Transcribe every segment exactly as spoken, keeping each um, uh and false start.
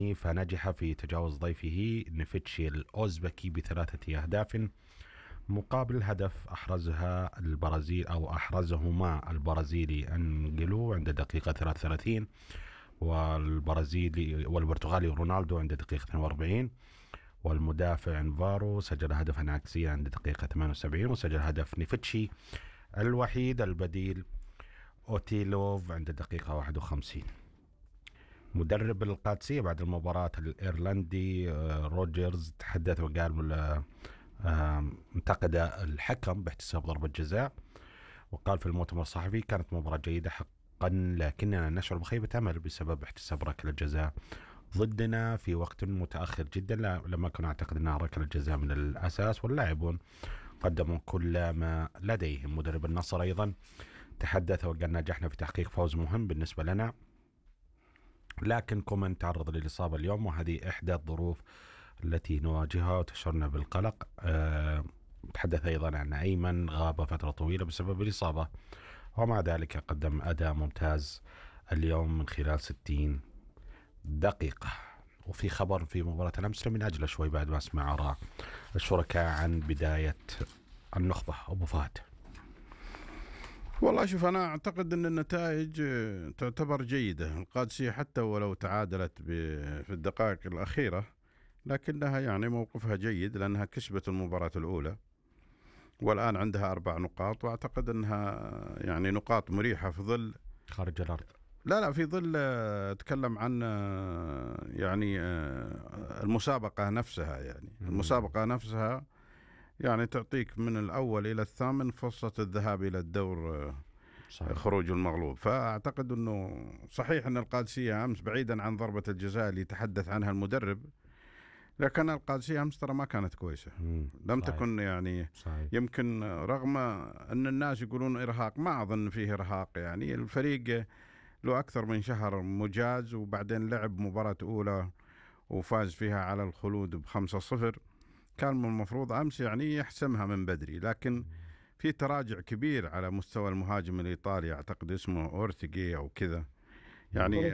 فنجح في تجاوز ضيفه نيفتشي الأوزبكي بثلاثة أهداف مقابل هدف أحرزها البرازيل أو أحرزهما البرازيلي أنجلو عند دقيقة ثلاثة وثلاثين والبرازيلي والبرتغالي رونالدو عند دقيقة اثنين وأربعين، والمدافع انفارو سجل هدفا عكسيا عند دقيقة ثمانية وسبعين، وسجل هدف نيفتشي الوحيد البديل أوتيلوف عند دقيقة واحد وخمسين. مدرب القادسية بعد المباراة الإيرلندي روجرز تحدث وقال انتقد الحكم باحتساب ضربة جزاء، وقال في المؤتمر الصحفي: كانت مباراة جيدة حقا، لكننا نشعر بخيبة أمل بسبب احتساب ركلة جزاء ضدنا في وقت متأخر جدا، لما كنا أعتقد أنها ركلة جزاء من الأساس واللاعبون قدموا كل ما لديهم. مدرب النصر أيضا تحدث وقال: نجحنا في تحقيق فوز مهم بالنسبة لنا، لكن كومان تعرض للإصابة اليوم وهذه إحدى الظروف التي نواجهها وتشعرنا بالقلق. أه تحدث أيضا عن أيمن غاب فترة طويلة بسبب الإصابة، ومع ذلك قدم أداء ممتاز اليوم من خلال ستين دقيقة. وفي خبر في مباراة الأمس من أجل شوي بعد ما أسمع آراء الشركاء عن بداية النخبة. أبو فهد. والله شوف، أنا أعتقد أن النتائج تعتبر جيدة. القادسية حتى ولو تعادلت في الدقائق الأخيرة لكنها يعني موقفها جيد، لأنها كسبت المباراة الأولى والآن عندها أربع نقاط، وأعتقد أنها يعني نقاط مريحة في ظل خارج الأرض. لا لا في ظل أتكلم عن يعني المسابقة نفسها. يعني المسابقة نفسها يعني تعطيك من الأول إلى الثامن فرصة الذهاب إلى الدور، صحيح. خروج المغلوب. فأعتقد أنه صحيح أن القادسية أمس بعيدا عن ضربة الجزاء اللي تحدث عنها المدرب، لكن القادسية أمس ترى ما كانت كويسة، لم صحيح. تكن يعني صحيح. يمكن رغم أن الناس يقولون إرهاق، ما أظن فيه إرهاق. يعني الفريق له أكثر من شهر مجاز، وبعدين لعب مباراة أولى وفاز فيها على الخلود بخمسة صفر، كان من المفروض أمس يعني يحسمها من بدري. لكن في تراجع كبير على مستوى المهاجم الإيطالي، أعتقد اسمه أورتيجي أو كذا، يعني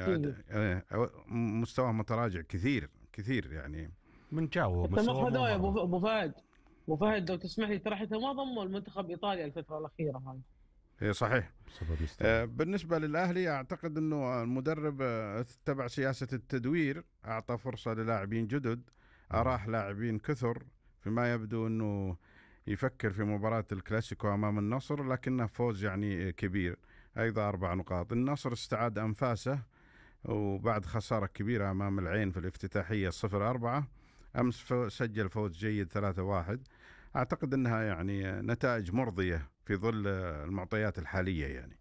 مستواه متراجع كثير كثير يعني من جاو حتى ما خذوه. ابو فهد ابو فهد لو تسمح لي، ترى حتى ما ضموا المنتخب ايطاليا الفتره الاخيره هاي. اي صحيح. آه بالنسبه للاهلي اعتقد انه المدرب اتبع سياسه التدوير، اعطى فرصه للاعبين جدد، اراح لاعبين كثر، فيما يبدو انه يفكر في مباراه الكلاسيكو امام النصر، لكنه فوز يعني كبير، ايضا اربع نقاط. النصر استعاد انفاسه وبعد خساره كبيره امام العين في الافتتاحيه صفر أربعة، أمس سجل فوز جيد ثلاثة واحد. أعتقد أنها يعني نتائج مرضية في ظل المعطيات الحالية. يعني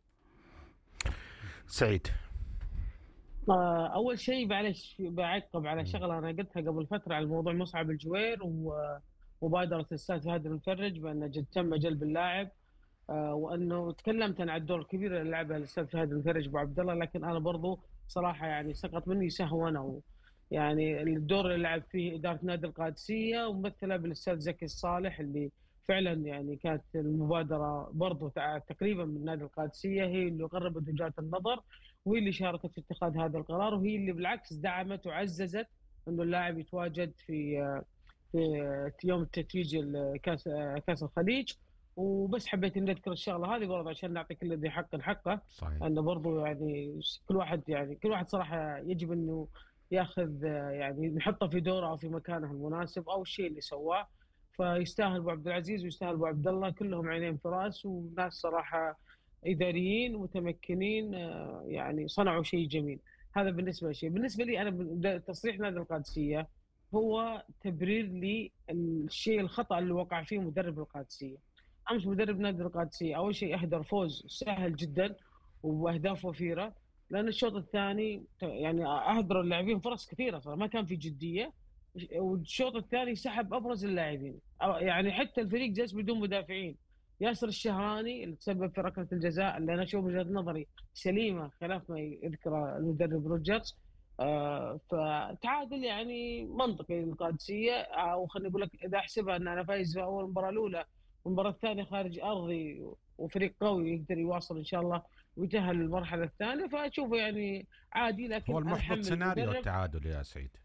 سعيد، أول شيء معلش بعقب على شغلة أنا قلتها قبل فترة على موضوع مصعب الجوير ومبادرة الأستاذ فهد المفرج بأن تم جلب اللاعب، وأنه تكلمت أنا عن الدور الكبير اللي لعبه الأستاذ فهد المفرج أبو عبد الله، لكن أنا برضو صراحة يعني سقط مني سهوا أنا يعني الدور اللي لعب فيه إدارة نادي القادسية وممثلة بالأستاذ زكي الصالح، اللي فعلا يعني كانت المبادرة برضو تقريبا من نادي القادسية هي اللي قربت وجهات النظر، وهي اللي شاركت في اتخاذ هذا القرار، وهي اللي بالعكس دعمت وعززت انه اللاعب يتواجد في في يوم التتويج كاس كاس الخليج. وبس حبيت اني اذكر الشغله هذه برضه عشان نعطي كل ذي حق حقه، صحيح. انه برضه يعني كل واحد يعني كل واحد صراحه يجب انه ياخذ يعني نحطه في دوره او في مكانه المناسب او الشيء اللي سواه. فيستاهل ابو عبد العزيز ويستاهل ابو عبد الله، كلهم عينين في راس وناس صراحه اداريين متمكنين، يعني صنعوا شيء جميل. هذا بالنسبه لشيء. بالنسبه لي انا تصريح نادي القادسيه هو تبرير لي الشيء الخطا اللي وقع فيه مدرب القادسيه. امس مدرب نادي القادسيه اول شيء اهدر فوز سهل جدا واهداف وفيره، لان الشوط الثاني يعني اهدروا اللاعبين فرص كثيره صراحه ما كان في جديه، والشوط الثاني سحب ابرز اللاعبين، يعني حتى الفريق جالس بدون مدافعين. ياسر الشهراني اللي تسبب في ركله الجزاء اللي انا اشوف وجهه نظري سليمه خلاف ما يذكر المدرب روجرز، آه فتعادل يعني منطقي للقادسيه، او خليني اقول لك اذا احسبها ان انا فايز في اول المباراه الاولى والمباراه الثانيه خارج ارضي وفريق قوي يقدر يواصل ان شاء الله ويتأهل للمرحلة الثانية، فأشوفه يعني عادي. لكن هو أنا المحبط أحمل سيناريو المدرب. التعادل يا سعيد.